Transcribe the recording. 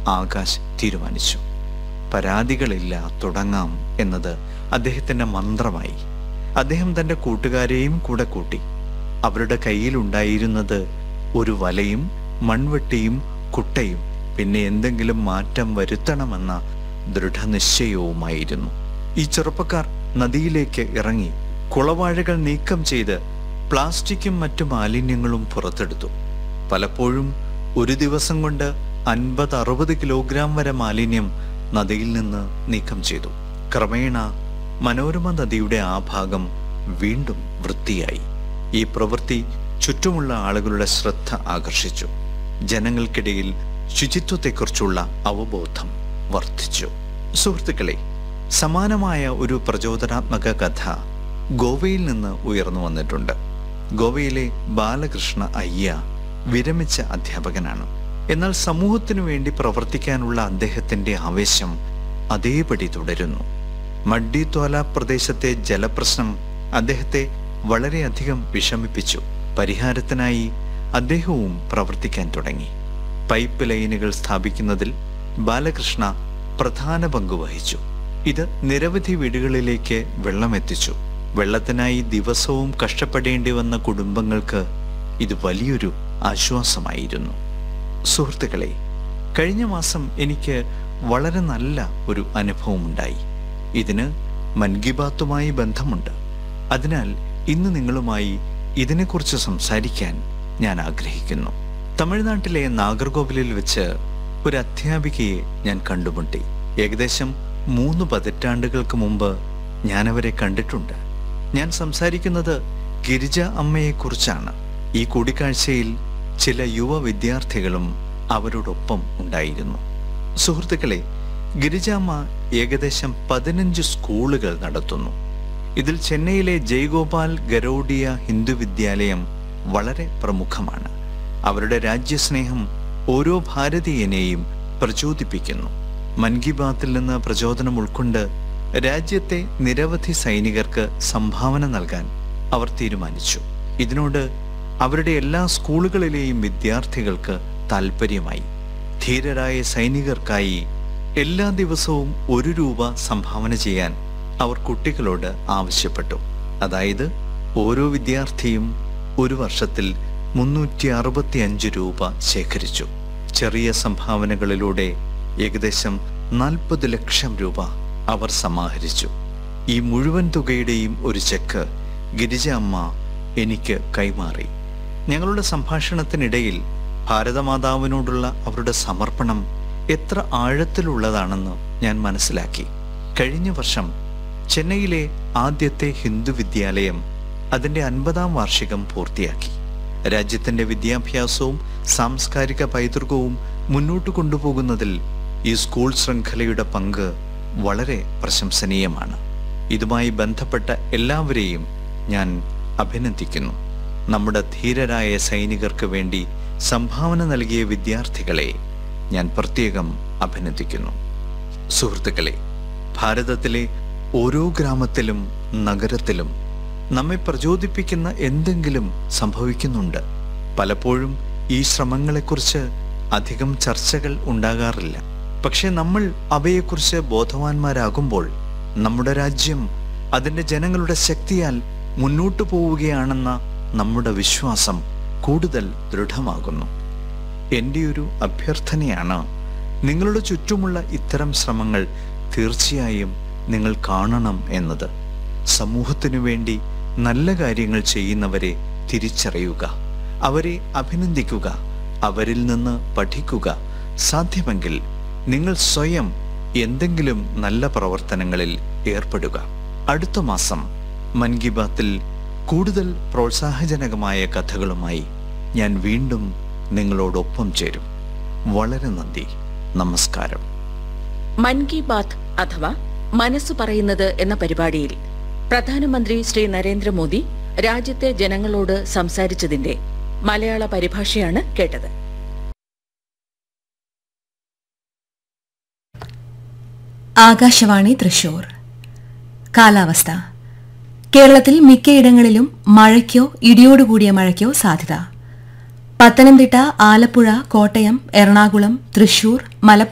ആകാശ് തീരുമാനിച്ചു. പരാതികളില്ല, തുടങ്ങാം എന്നത് അദ്ദേഹത്തിൻ്റെ മന്ത്രമായി. അദ്ദേഹം തൻ്റെ കൂട്ടുകാരെയും കൂടെ കൂട്ടി. അവരുടെ കയ്യിലുണ്ടായിരുന്നത് ഒരു വലയും മൺവെട്ടിയും കുട്ടയും പിന്നെ എന്തെങ്കിലും മാറ്റം വരുത്തണമെന്ന ദൃഢനിശ്ചയവുമായിരുന്നു. ഈ ചെറുപ്പക്കാർ നദിയിലേക്ക് ഇറങ്ങി കുളവാഴകൾ നീക്കം ചെയ്ത് പ്ലാസ്റ്റിക്കും മറ്റു മാലിന്യങ്ങളും പുറത്തെടുത്തു. പലപ്പോഴും ഒരു ദിവസം കൊണ്ട് 50-60 കിലോഗ്രാം വരെ മാലിന്യം നദിയിൽ നിന്ന് നീക്കം ചെയ്തു. ക്രമേണ മനോരമ നദിയുടെ ആ ഭാഗം വീണ്ടും വൃത്തിയായി. ഈ പ്രവൃത്തി ചുറ്റുമുള്ള ആളുകളുടെ ശ്രദ്ധ ആകർഷിച്ചു. ജനങ്ങൾക്കിടയിൽ ശുചിത്വത്തെക്കുറിച്ചുള്ള അവബോധം വർദ്ധിച്ചു. സുഹൃത്തുക്കളെ, സമാനമായ ഒരു പ്രചോദനാത്മക കഥ ഗോവയിൽ നിന്ന് ഉയർന്നു വന്നിട്ടുണ്ട്. ഗോവയിലെ ബാലകൃഷ്ണ അയ്യ വിരമിച്ച അധ്യാപകനാണ്. എന്നാൽ സമൂഹത്തിനു വേണ്ടി പ്രവർത്തിക്കാനുള്ള അദ്ദേഹത്തിൻ്റെ ആവേശം അതേപടി തുടരുന്നു. മഡ്ഡിത്വാല പ്രദേശത്തെ ജലപ്രശ്നം അദ്ദേഹത്തെ വളരെയധികം വിഷമിപ്പിച്ചു. പരിഹാരത്തിനായി അദ്ദേഹവും പ്രവർത്തിക്കാൻ തുടങ്ങി. പൈപ്പ് ലൈനുകൾ സ്ഥാപിക്കുന്നതിൽ ബാലകൃഷ്ണ പ്രധാന പങ്ക് വഹിച്ചു. ഇത് നിരവധി വീടുകളിലേക്ക് വെള്ളമെത്തിച്ചു. വെള്ളത്തിനായി ദിവസവും കഷ്ടപ്പെടേണ്ടി വന്ന കുടുംബങ്ങൾക്ക് ഇത് വലിയൊരു ആശ്വാസമായിരുന്നു. സുഹൃത്തുക്കളെ, കഴിഞ്ഞ മാസം എനിക്ക് വളരെ നല്ല ഒരു അനുഭവമുണ്ടായി. ഇതിന് മൻ കി ബാത്തുമായി ബന്ധമുണ്ട്. അതിനാൽ ഇന്ന് നിങ്ങളുമായി ഇതിനെക്കുറിച്ച് സംസാരിക്കാൻ ഞാൻ ആഗ്രഹിക്കുന്നു. തമിഴ്നാട്ടിലെ നാഗർകോവിലിൽ വെച്ച് ഒരു അധ്യാപികയെ ഞാൻ കണ്ടുമുട്ടി. ഏകദേശം 3 പതിറ്റാണ്ടുകൾക്ക് മുമ്പ് ഞാനവരെ കണ്ടിട്ടുണ്ട്. ഞാൻ സംസാരിക്കുന്നത് ഗിരിജ അമ്മയെക്കുറിച്ചാണ്. ഈ കൂടിക്കാഴ്ചയിൽ ചില യുവ വിദ്യാർത്ഥികളും അവരോടൊപ്പം ഉണ്ടായിരുന്നു. സുഹൃത്തുക്കളെ, ഗിരിജ അമ്മ ഏകദേശം 15 സ്കൂളുകൾ നടത്തുന്നു. ഇതിൽ ചെന്നൈയിലെ ജയ്ഗോപാൽ ഗരോഡിയ ഹിന്ദു വിദ്യാലയം വളരെ പ്രമുഖമാണ്. അവരുടെ രാജ്യസ്നേഹം ഓരോ ഭാരതീയനെയും പ്രചോദിപ്പിക്കുന്നു. മൻ കി ബാത്തിൽ നിന്ന് പ്രചോദനം ഉൾക്കൊണ്ട് രാജ്യത്തെ നിരവധി സൈനികർക്ക് സംഭാവന നൽകാൻ അവർ തീരുമാനിച്ചു. ഇതിനോട് അവരുടെ എല്ലാ സ്കൂളുകളിലെയും വിദ്യാർത്ഥികൾക്ക് താൽപ്പര്യമായി. ധീരരായ സൈനികർക്കായി എല്ലാ ദിവസവും 1 രൂപ സംഭാവന ചെയ്യാൻ അവർ കുട്ടികളോട് ആവശ്യപ്പെട്ടു. അതായത് ഓരോ വിദ്യാർത്ഥിയും ഒരു വർഷത്തിൽ 365 രൂപ ശേഖരിച്ചു. ചെറിയ സംഭാവനകളിലൂടെ ഏകദേശം 40 ലക്ഷം രൂപ അവർ സമാഹരിച്ചു. ഈ മുഴുവൻ തുകയുടെയും ഒരു ചെക്ക് ഗിരിജ അമ്മ എനിക്ക് കൈമാറി. ഞങ്ങളുടെ സംഭാഷണത്തിനിടയിൽ ഭാരതമാതാവിനോടുള്ള അവരുടെ സമർപ്പണം എത്ര ആഴത്തിലുള്ളതാണെന്ന് ഞാൻ മനസ്സിലാക്കി. കഴിഞ്ഞ വർഷം ചെന്നൈയിലെ ആദ്യത്തെ ഹിന്ദു വിദ്യാലയം അതിൻ്റെ 50-ാം വാർഷികം പൂർത്തിയാക്കി. രാജ്യത്തിൻ്റെ വിദ്യാഭ്യാസവും സാംസ്കാരിക പൈതൃകവും മുന്നോട്ട് കൊണ്ടുപോകുന്നതിൽ ഈ സ്കൂൾ ശൃംഖലയുടെ പങ്ക് വളരെ പ്രശംസനീയമാണ്. ഇതുമായി ബന്ധപ്പെട്ട എല്ലാവരെയും ഞാൻ അഭിനന്ദിക്കുന്നു. നമ്മുടെ ധീരരായ സൈനികർക്ക് വേണ്ടി സംഭാവന നൽകിയ വിദ്യാർത്ഥികളെ ഞാൻ പ്രത്യേകം അഭിനന്ദിക്കുന്നു. സുഹൃത്തുക്കളെ, ഭാരതത്തിലെ ഓരോ ഗ്രാമത്തിലും നഗരത്തിലും നമ്മെ പ്രചോദിപ്പിക്കുന്ന എന്തെങ്കിലും സംഭവിക്കുന്നുണ്ട്. പലപ്പോഴും ഈ ശ്രമങ്ങളെക്കുറിച്ച് അധികം ചർച്ചകൾ ഉണ്ടാകാറില്ല. പക്ഷെ നമ്മൾ അവയെക്കുറിച്ച് ബോധവാന്മാരാകുമ്പോൾ നമ്മുടെ രാജ്യം അതിൻ്റെ ജനങ്ങളുടെ ശക്തിയാൽ മുന്നോട്ടു പോവുകയാണെന്ന നമ്മുടെ വിശ്വാസം കൂടുതൽ ദൃഢമാകുന്നു. എൻ്റെ ഒരു അഭ്യർത്ഥനയാണ്, നിങ്ങളുടെ ചുറ്റുമുള്ള ഇത്തരം ശ്രമങ്ങൾ തീർച്ചയായും നിങ്ങൾ കാണണം എന്നത്. സമൂഹത്തിനു വേണ്ടി നല്ല കാര്യങ്ങൾ ചെയ്യുന്നവരെ തിരിച്ചറിയുക, അവരെ അഭിനന്ദിക്കുക, അവരിൽ നിന്ന് പഠിക്കുക. സാധ്യമെങ്കിൽ നിങ്ങൾ സ്വയം എന്തെങ്കിലും നല്ല പ്രവർത്തനങ്ങളിൽ ഏർപ്പെടുക. അടുത്ത മാസം മൻ കി ബാത്തിൽ കൂടുതൽ പ്രോത്സാഹജനകമായ കഥകളുമായി ഞാൻ വീണ്ടും നിങ്ങളോടൊപ്പം ചേരും. വളരെ നന്ദി. നമസ്കാരം. മൻ കി ബാത്ത് അഥവാ മനസ്സ് പറയുന്നത് എന്ന പരിപാടിയിൽ പ്രധാനമന്ത്രി ശ്രീ നരേന്ദ്രമോദി രാജ്യത്തെ ജനങ്ങളോട് സംസാരിച്ചതിന്റെ മലയാള പരിഭാഷയാണ് കേട്ടത്. ആകാശവാണി തൃശൂർ. കാലാവസ്ഥ. കേരളത്തിൽ മിക്കയിടങ്ങളിലും മഴയ്ക്കോ ഇടിയോടുകൂടിയ മഴയ്ക്കോ സാധ്യത. പത്തനംതിട്ട, ആലപ്പുഴ, കോട്ടയം, എറണാകുളം, തൃശൂർ, മലപ്പുറം